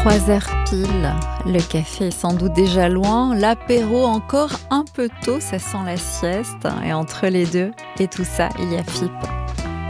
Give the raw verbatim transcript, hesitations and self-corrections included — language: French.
trois heures pile, le café est sans doute déjà loin, l'apéro encore un peu tôt, ça sent la sieste. Et entre les deux et tout ça, il y a F I P.